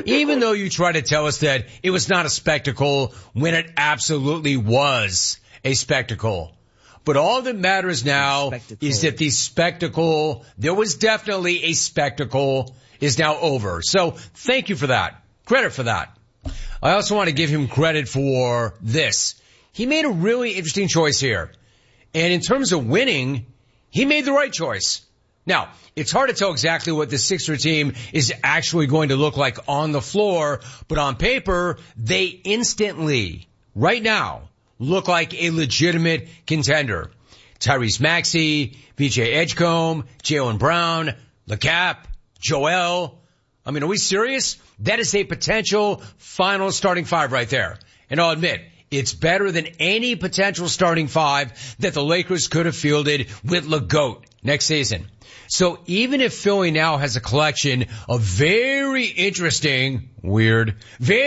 Even though you try to tell us that it was not a spectacle when it absolutely was a spectacle. But all that matters now is that the spectacle, there was definitely a spectacle, is now over. So thank you for that. Credit for that. I also want to give him credit for this. He made a really interesting choice here. And in terms of winning, he made the right choice. Now, it's hard to tell exactly what the Sixer team is actually going to look like on the floor, but on paper, they instantly, right now, look like a legitimate contender. Tyrese Maxey, VJ Edgecombe, Jaylen Brown, LeCap, Joel. I mean, are we serious? That is a potential final starting five right there. And I'll admit, it's better than any potential starting five that the Lakers could have fielded with LeGoat next season. So even if Philly now has a collection of very interesting and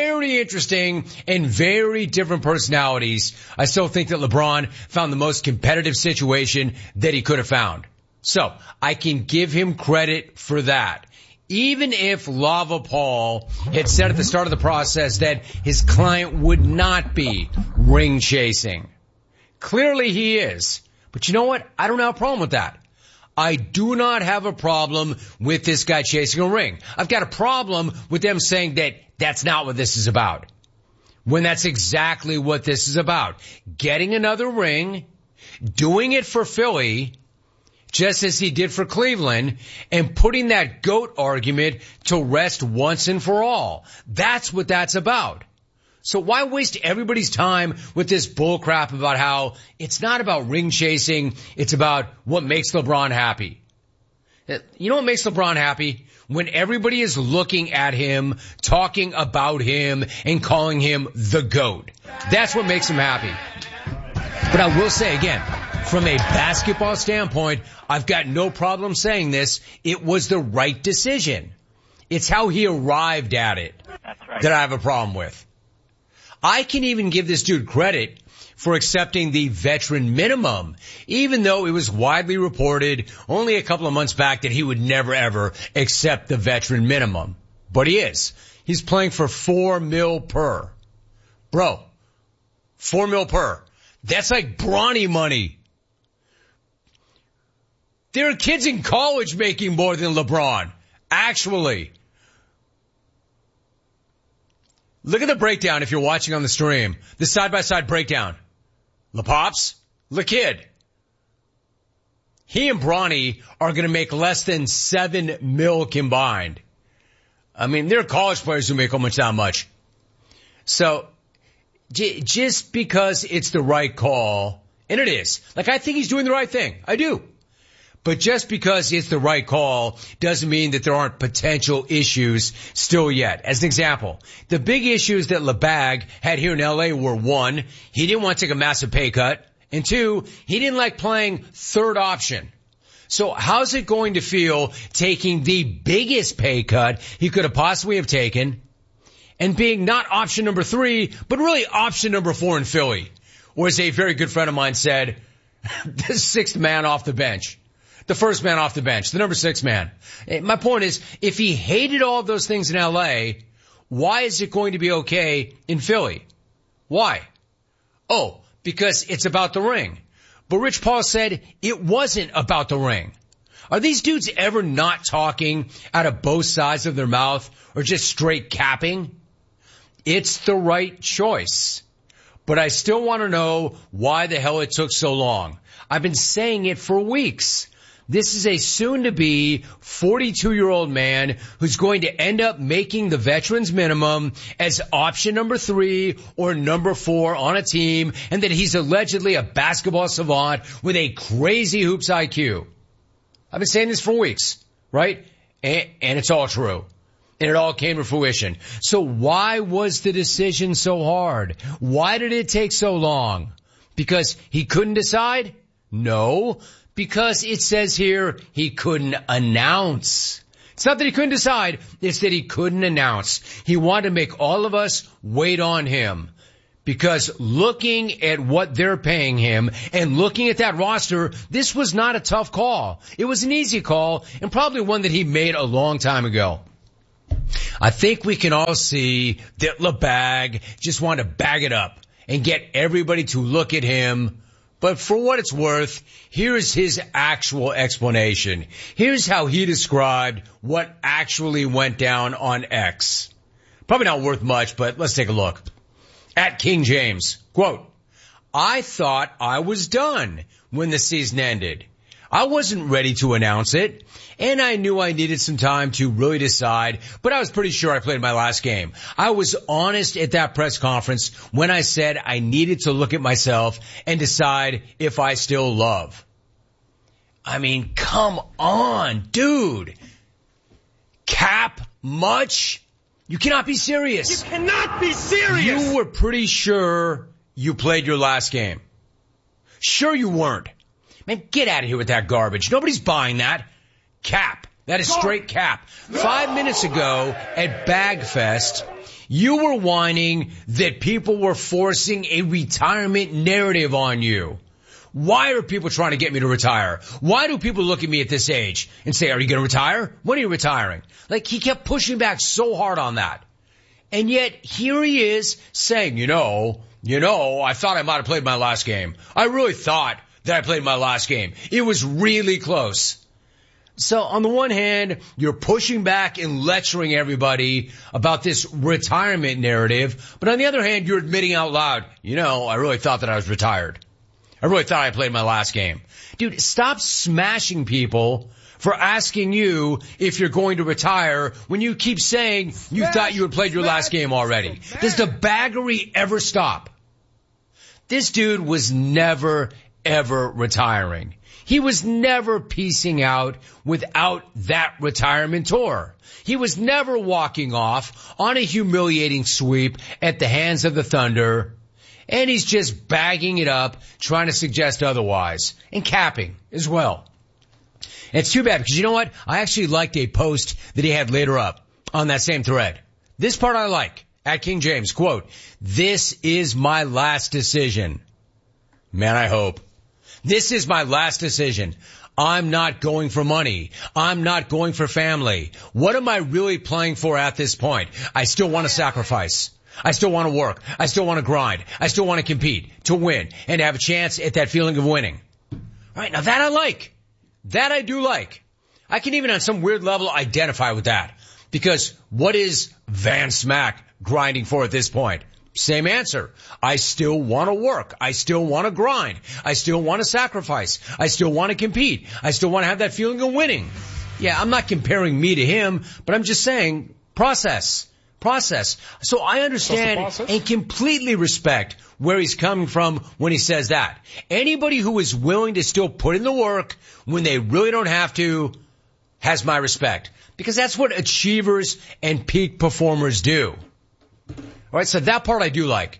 very different personalities, I still think that LeBron found the most competitive situation that he could have found. So I can give him credit for that. Even if Lava Paul had said at the start of the process that his client would not be ring chasing. Clearly he is. But you know what? I don't have a problem with that. I do not have a problem with this guy chasing a ring. I've got a problem with them saying that that's not what this is about. When that's exactly what this is about. Getting another ring, doing it for Philly, just as he did for Cleveland, and putting that GOAT argument to rest once and for all. That's what that's about. So why waste everybody's time with this bullcrap about how it's not about ring chasing, it's about what makes LeBron happy. You know what makes LeBron happy? When everybody is looking at him, talking about him, and calling him the GOAT. That's what makes him happy. But I will say again, from a basketball standpoint, I've got no problem saying this. It was the right decision. It's how he arrived at it that I have a problem with. I can even give this dude credit for accepting the veteran minimum, even though it was widely reported only a couple of months back that he would never ever accept the veteran minimum. But he is. He's playing for $4 million per. Bro, $4 million per. That's like Bronny money. There are kids in college making more than LeBron. Actually. Look at the breakdown if you're watching on the stream. The side-by-side breakdown. LePops, LeKid. He and Bronny are going to make less than $7 million combined. I mean, there are college players who make almost that much. So, just because it's the right call, and it is. Like, I think he's doing the right thing. I do. But just because it's the right call doesn't mean that there aren't potential issues still yet. As an example, the big issues that LeBag had here in LA were, one, he didn't want to take a massive pay cut, and two, he didn't like playing third option. So how's it going to feel taking the biggest pay cut he could have possibly have taken and being not option number 3, but really option number 4 in Philly? Or as a very good friend of mine said, the 6th man off the bench. The first man off the bench, the number 6 man. My point is, if he hated all of those things in LA, why is it going to be okay in Philly? Why? Oh, because it's about the ring. But Rich Paul said it wasn't about the ring. Are these dudes ever not talking out of both sides of their mouth or just straight capping? It's the right choice. But I still want to know why the hell it took so long. I've been saying it for weeks. This is a soon-to-be 42-year-old man who's going to end up making the veterans minimum as option number 3 or number 4 on a team, and that he's allegedly a basketball savant with a crazy hoops IQ. I've been saying this for weeks, right? And it's all true. And it all came to fruition. So why was the decision so hard? Why did it take so long? Because he couldn't decide? No. Because it says here he couldn't announce. It's not that he couldn't decide, it's that he couldn't announce. He wanted to make all of us wait on him. Because looking at what they're paying him and looking at that roster, this was not a tough call. It was an easy call and probably one that he made a long time ago. I think we can all see that LeBag just wanted to bag it up and get everybody to look at him. But for what it's worth, here's his actual explanation. Here's how he described what actually went down on X. Probably not worth much, but let's take a look. At King James, quote, I thought I was done when the season ended. I wasn't ready to announce it, and I knew I needed some time to really decide, but I was pretty sure I played my last game. I was honest at that press conference when I said I needed to look at myself and decide if I still love. I mean, come on, dude. Cap much? You cannot be serious. You cannot be serious. You were pretty sure you played your last game. Sure you weren't. Man, get out of here with that garbage. Nobody's buying that. Cap. That is straight cap. 5 minutes ago at Bagfest, you were whining that people were forcing a retirement narrative on you. Why are people trying to get me to retire? Why do people look at me at this age and say, are you going to retire? When are you retiring? Like, he kept pushing back so hard on that. And yet, here he is saying, you know, I thought I might have played my last game. I really thought that I played my last game. It was really close. So on the one hand, you're pushing back and lecturing everybody about this retirement narrative. But on the other hand, you're admitting out loud, I really thought that I was retired. I really thought I played my last game. Dude, stop smashing people for asking you if you're going to retire when you keep saying you thought you had played your last game already. Does the baggery ever stop? This dude was never, ever retiring. He was never piecing out without that retirement tour. He was never walking off on a humiliating sweep at the hands of the Thunder. And he's just bagging it up, trying to suggest otherwise. And capping as well. And it's too bad because you know what? I actually liked a post that he had later up on that same thread. This part I like. At King James, quote, this is my last decision. Man, I hope. This is my last decision. I'm not going for money. I'm not going for family. What am I really playing for at this point? I still want to sacrifice. I still want to work. I still want to grind. I still want to compete, to win, and to have a chance at that feeling of winning. All right, now that I like. That I do like. I can even on some weird level identify with that. Because what is Van Smack grinding for at this point? Same answer. I still want to work. I still want to grind. I still want to sacrifice. I still want to compete. I still want to have that feeling of winning. Yeah, I'm not comparing me to him, but I'm just saying process. So I understand and completely respect where he's coming from when he says that. Anybody who is willing to still put in the work when they really don't have to has my respect. Because that's what achievers and peak performers do. All right, so that part I do like.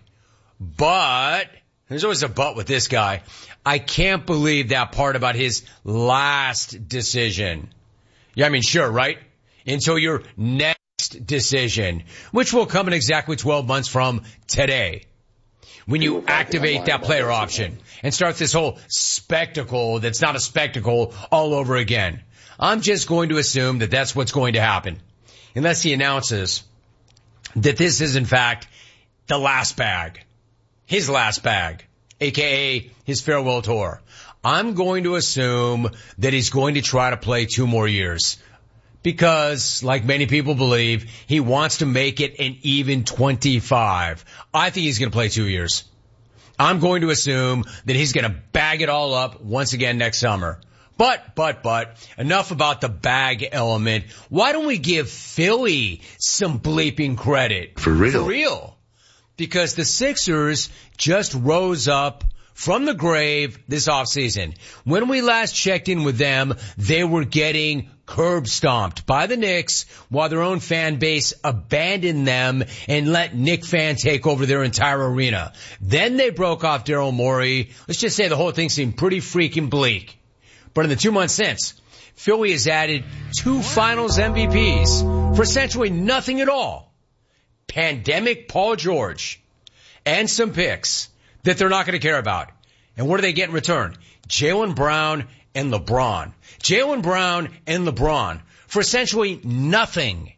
But, there's always a but with this guy. I can't believe that part about his last decision. Yeah, I mean, sure, right? Until your next decision, which will come in exactly 12 months from today. When you activate that player option and start this whole spectacle that's not a spectacle all over again. I'm just going to assume that that's what's going to happen. Unless he announces that this is in fact the last bag. His last bag. AKA his farewell tour. I'm going to assume that he's going to try to play 2 more years. Because, like many people believe, he wants to make it an even 25. I think he's going to play 2 years. I'm going to assume that he's going to bag it all up once again next summer. But, enough about the bag element. Why don't we give Philly some bleeping credit? For real? For real. Because the Sixers just rose up from the grave this offseason. When we last checked in with them, they were getting curb stomped by the Knicks while their own fan base abandoned them and let Knick fans take over their entire arena. Then they broke off Daryl Morey. Let's just say the whole thing seemed pretty freaking bleak. But in the 2 months since, Philly has added 2 finals MVPs for essentially nothing at all. Pandemic Paul George and some picks that they're not going to care about. And what do they get in return? Jaylen Brown and LeBron. Jaylen Brown and LeBron for essentially nothing.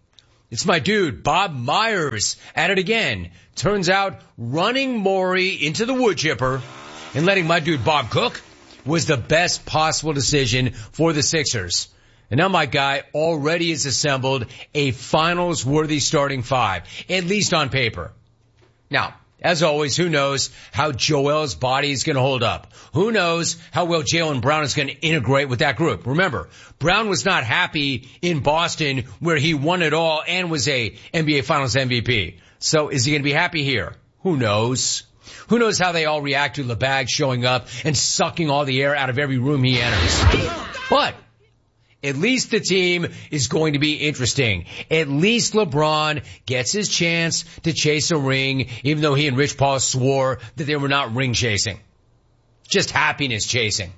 It's my dude, Bob Myers, at it again. Turns out running Morey into the wood chipper and letting my dude Bob cook was the best possible decision for the Sixers. And now my guy already has assembled a finals-worthy starting five, at least on paper. Now, as always, who knows how Joel's body is going to hold up? Who knows how well Jaylen Brown is going to integrate with that group? Remember, Brown was not happy in Boston where he won it all and was a NBA Finals MVP. So is he going to be happy here? Who knows? Who knows how they all react to LeBag showing up and sucking all the air out of every room he enters? But at least the team is going to be interesting. At least LeBron gets his chance to chase a ring, even though he and Rich Paul swore that they were not ring chasing. Just happiness chasing.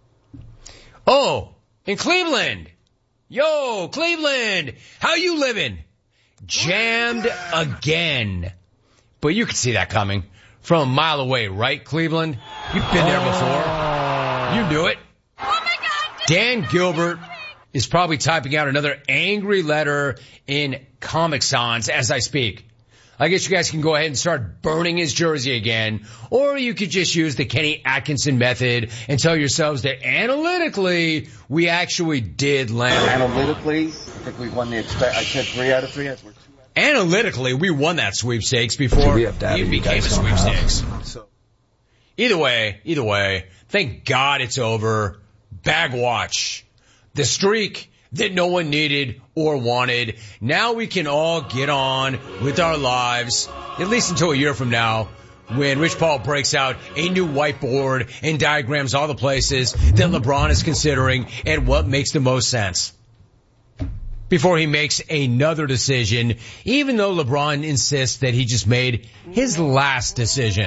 Oh, in Cleveland. Yo, Cleveland, how you living? Jammed again. But you could see that coming from a mile away, right, Cleveland? You've been there before. You knew it. Oh my God. Dan Gilbert is probably typing out another angry letter in Comic Sans as I speak. I guess you guys can go ahead and start burning his jersey again, or you could just use the Kenny Atkinson method and tell yourselves that analytically, we actually did land. Analytically, I think we won I said 3 out of 3. That's worth 2 out of 3. Analytically, we won that sweepstakes before it became a sweepstakes. So. Either way, thank God it's over. Bag watch. The streak that no one needed or wanted. Now we can all get on with our lives, at least until a year from now, when Rich Paul breaks out a new whiteboard and diagrams all the places that LeBron is considering and what makes the most sense. Before he makes another decision, even though LeBron insists that he just made his last decision.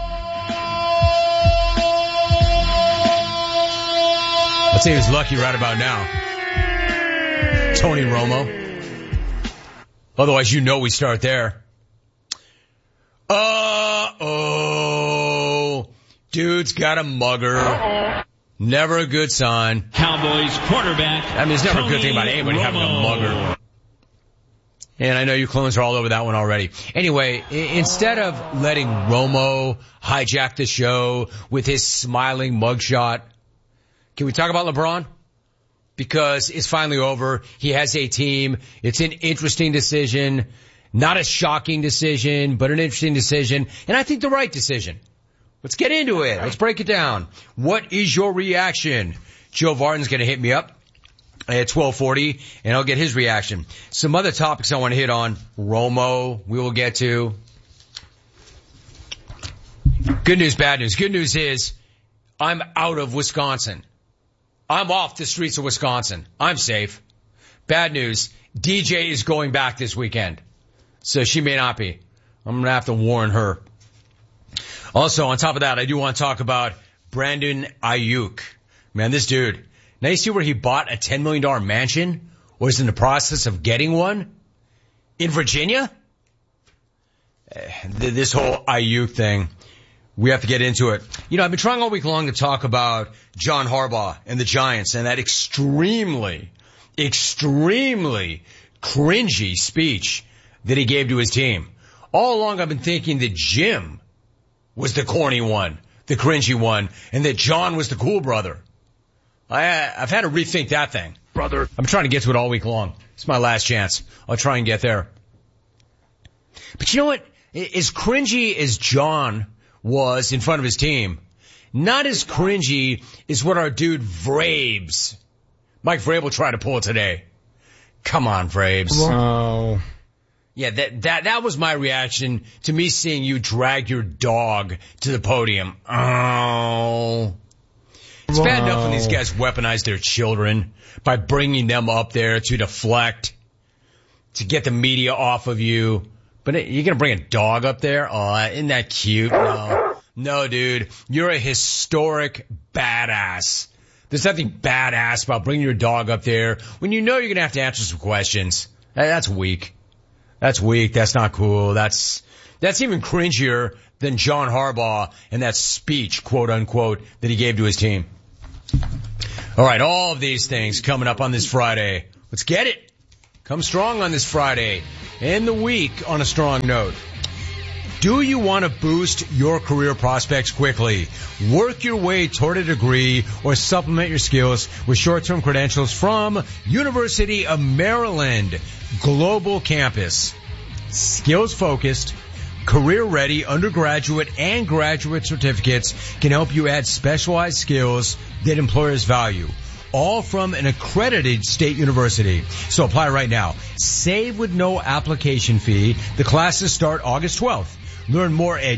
I'd say he's lucky right about now. Tony Romo. Otherwise, you know we start there. Uh-oh. Dude's got a mugger. Never a good sign. Cowboys quarterback. I mean, it's never a good thing about anybody having a mugger. And I know you clones are all over that one already. Anyway, instead of letting Romo hijack the show with his smiling mugshot, can we talk about LeBron? Because it's finally over. He has a team. It's an interesting decision. Not a shocking decision, but an interesting decision. And I think the right decision. Let's get into it. Let's break it down. What is your reaction? Joe Varden's going to hit me up at 12:40, and I'll get his reaction. Some other topics I want to hit on. Romo, we will get to. Good news, bad news. Good news is I'm out of Wisconsin. I'm off the streets of Wisconsin. I'm safe. Bad news, DJ is going back this weekend. So she may not be. I'm going to have to warn her. Also, on top of that, I do want to talk about Brandon Ayuk. Man, this dude. Now you see where he bought a $10 million mansion? Or is in the process of getting one? In Virginia? This whole Ayuk thing. We have to get into it. You know, I've been trying all week long to talk about John Harbaugh and the Giants and that extremely cringy speech that he gave to his team. All along I've been thinking that Jim was the corny one, the cringy one, and that John was the cool brother. I've had to rethink that thing. Brother. I'm trying to get to it all week long. It's my last chance. I'll try and get there. But you know what? As cringy as John was in front of his team, not as cringy as what our dude Vrabes, Mike Vrabel, tried to pull today. Come on, Vrabes. Oh. Yeah, that was my reaction to me seeing you drag your dog to the podium. Oh. It's bad enough when these guys weaponize their children by bringing them up there to deflect, to get the media off of you. But you're going to bring a dog up there? Oh, isn't that cute? No, dude. You're a historic badass. There's nothing badass about bringing your dog up there when you know you're going to have to answer some questions. That's weak. That's weak. That's not cool. That's even cringier than John Harbaugh and that speech, quote unquote, that he gave to his team. All right. All of these things coming up on this Friday. Let's get it. Come strong on this Friday. End the week on a strong note. Do you want to boost your career prospects quickly? Work your way toward a degree or supplement your skills with short-term credentials from University of Maryland Global Campus. Skills-focused, career-ready undergraduate and graduate certificates can help you add specialized skills that employers value. All from an accredited state university. So apply right now. Save with no application fee. The classes start August 12th. Learn more at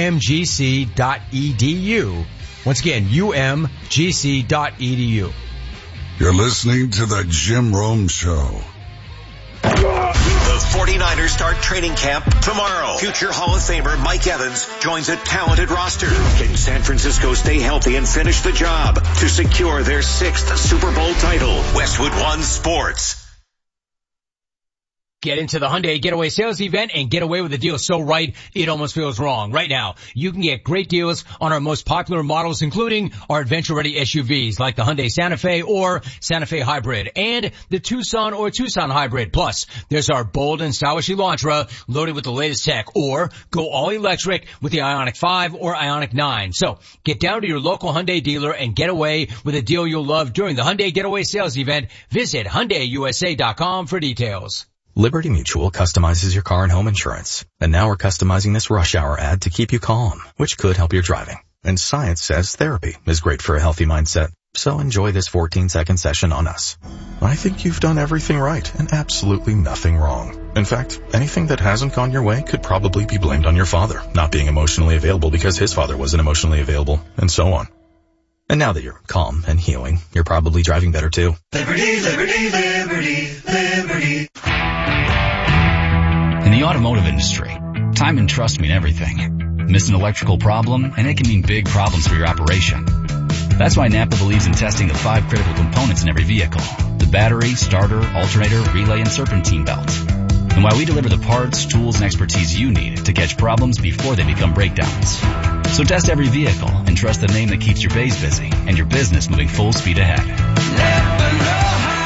umgc.edu. Once again, umgc.edu. You're listening to the Jim Rome Show. The 49ers start training camp tomorrow. Future Hall of Famer Mike Evans joins a talented roster. Can San Francisco stay healthy and finish the job to secure their 6th Super Bowl title? Westwood One Sports. Get into the Hyundai Getaway Sales Event and get away with a deal so right, it almost feels wrong. Right now, you can get great deals on our most popular models, including our adventure-ready SUVs like the Hyundai Santa Fe or Santa Fe Hybrid and the Tucson or Tucson Hybrid. Plus, there's our bold and stylish Elantra loaded with the latest tech, or go all-electric with the Ioniq 5 or Ioniq 9. So, get down to your local Hyundai dealer and get away with a deal you'll love during the Hyundai Getaway Sales Event. Visit HyundaiUSA.com for details. Liberty Mutual customizes your car and home insurance. And now we're customizing this rush hour ad to keep you calm, which could help your driving. And science says therapy is great for a healthy mindset. So enjoy this 14-second session on us. I think you've done everything right and absolutely nothing wrong. In fact, anything that hasn't gone your way could probably be blamed on your father not being emotionally available because his father wasn't emotionally available, and so on. And now that you're calm and healing, you're probably driving better too. Liberty, liberty, liberty, liberty. In the automotive industry, time and trust mean everything. Miss an electrical problem, and it can mean big problems for your operation. That's why Napa believes in testing the 5 critical components in every vehicle: the battery, starter, alternator, relay, and serpentine belt. And why we deliver the parts, tools, and expertise you need to catch problems before they become breakdowns. So test every vehicle and trust the name that keeps your bays busy and your business moving full speed ahead. Never know how.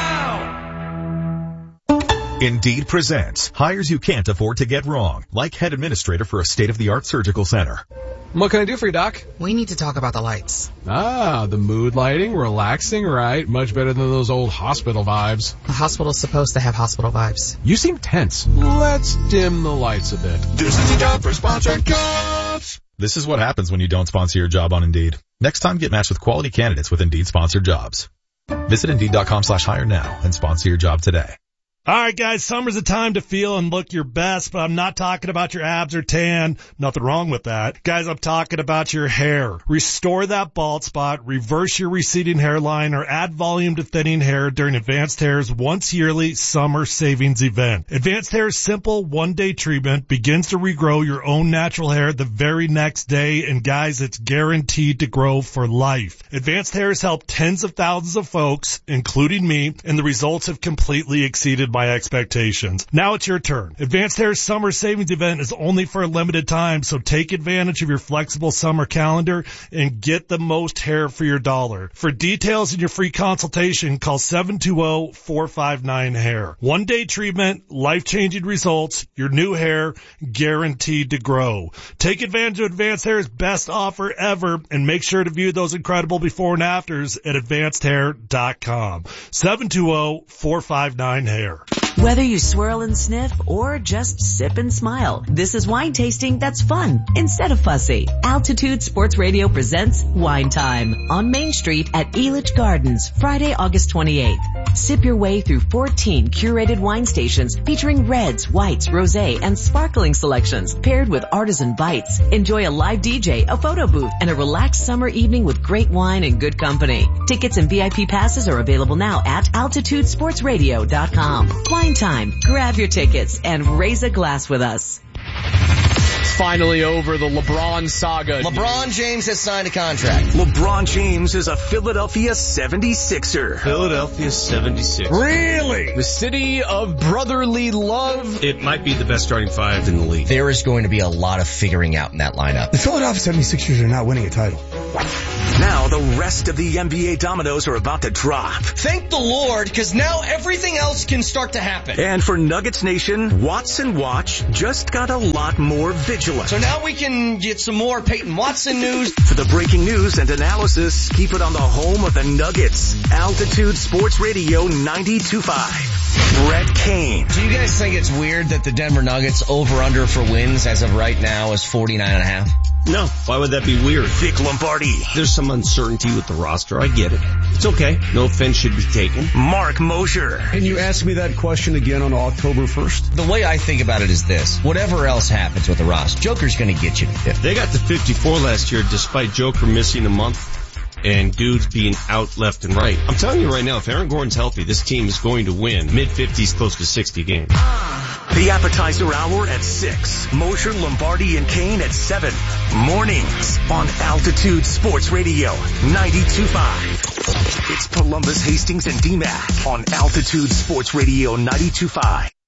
Indeed presents hires you can't afford to get wrong, like head administrator for a state-of-the-art surgical center. What can I do for you, Doc? We need to talk about the lights. Ah, the mood lighting, relaxing, right? Much better than those old hospital vibes. The hospital's supposed to have hospital vibes. You seem tense. Let's dim the lights a bit. This is the job for sponsored jobs. This is what happens when you don't sponsor your job on Indeed. Next time, get matched with quality candidates with Indeed sponsored jobs. Visit Indeed.com/hire now and sponsor your job today. All right, guys, summer's the time to feel and look your best, but I'm not talking about your abs or tan. Nothing wrong with that. Guys, I'm talking about your hair. Restore that bald spot, reverse your receding hairline, or add volume to thinning hair during Advanced Hair's once-yearly summer savings event. Advanced Hair's simple one-day treatment begins to regrow your own natural hair the very next day, and guys, it's guaranteed to grow for life. Advanced Hair has helped tens of thousands of folks, including me, and the results have completely exceeded my expectations. Now it's your turn. Advanced Hair's summer savings event is only for a limited time, so take advantage of your flexible summer calendar and get the most hair for your dollar. For details and your free consultation, call 720-459-HAIR. One-day treatment, life-changing results, your new hair guaranteed to grow. Take advantage of Advanced Hair's best offer ever, and make sure to view those incredible before and afters at advancedhair.com. 720-459-HAIR. Whether you swirl and sniff or just sip and smile, this is wine tasting that's fun instead of fussy. Altitude Sports Radio presents Wine Time on Main Street at Elitch Gardens, Friday, August 28th. Sip your way through 14 curated wine stations featuring reds, whites, rosé, and sparkling selections paired with artisan bites. Enjoy a live DJ, a photo booth, and a relaxed summer evening with great wine and good company. Tickets and VIP passes are available now at altitudesportsradio.com. Wine Time. Grab your tickets and raise a glass with us. It's finally over, the LeBron saga. LeBron James has signed a contract. LeBron James is a Philadelphia 76er. Philadelphia 76. Really? The city of brotherly love. It might be the best starting five in the league. There is going to be a lot of figuring out in that lineup. The Philadelphia 76ers are not winning a title. Now the rest of the NBA dominoes are about to drop. Thank the Lord, because now everything else can start to happen. And for Nuggets Nation, Watson Watch just got a lot more vigilant. So now we can get some more Peyton Watson news. For the breaking news and analysis, keep it on the home of the Nuggets. Altitude Sports Radio 92.5. Brett Kane. Do you guys think it's weird that the Denver Nuggets over-under for wins as of right now is 49.5? No. Why would that be weird? Vic Lombardi. There's some uncertainty with the roster. I get it. It's okay. No offense should be taken. Mark Mosher. Can you ask me that question again on October 1st? The way I think about it is this. Whatever else happens with the roster, Joker's going to get you to 50. They got to 54 last year despite Joker missing a month and dudes being out left and right. I'm telling you right now, if Aaron Gordon's healthy, this team is going to win mid-50s, close to 60 games. The appetizer hour at 6. Mosher, Lombardi, and Kane at 7. Mornings on Altitude Sports Radio 92.5. It's Columbus, Hastings, and DMAC on Altitude Sports Radio 92.5.